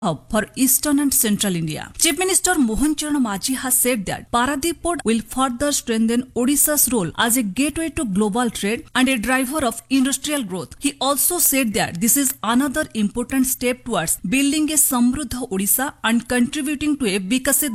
hub for eastern and central India. Chief Minister Mohan Charan Majhi has said that Paradip Port will further strengthen Odisha's role as a gateway to global trade and a driver of industrial growth. He also said that this is another important step towards building a Samruddha Odisha and contributing to a Vikasit